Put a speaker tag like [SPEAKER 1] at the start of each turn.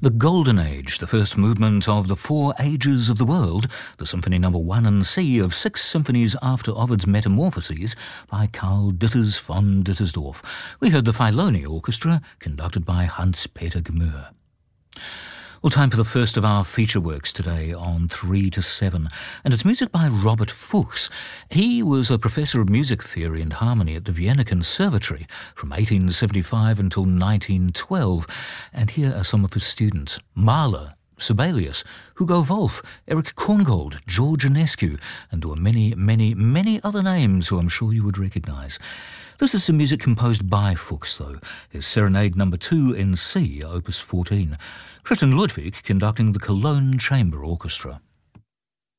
[SPEAKER 1] The Golden Age, the first movement of the Four Ages of the World, the Symphony No. 1 and C of 6 symphonies after Ovid's Metamorphoses by Karl Ditters von Dittersdorf. We heard the Filoni Orchestra, conducted by Hans-Peter Gmür. Well, time for the first of our feature works today on 3 to 7, and it's music by Robert Fuchs. He was a professor of music theory and harmony at the Vienna Conservatory from 1875 until 1912, and here are some of his students: Mahler, Sibelius, Hugo Wolf, Erich Korngold, George Enescu, and there were many, many, many other names who I'm sure you would recognise. This is some music composed by Fuchs, though. His Serenade No. 2 in C, Opus 14. Christian Ludwig conducting the Cologne Chamber Orchestra.